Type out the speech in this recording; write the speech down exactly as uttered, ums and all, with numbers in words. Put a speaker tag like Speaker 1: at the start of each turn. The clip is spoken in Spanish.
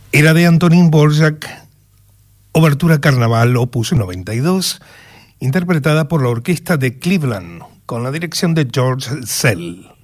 Speaker 1: Era de Antonín Dvořák, Obertura Carnaval, opus noventa y dos, interpretada por la Orquesta de Cleveland, con la dirección de George Szell.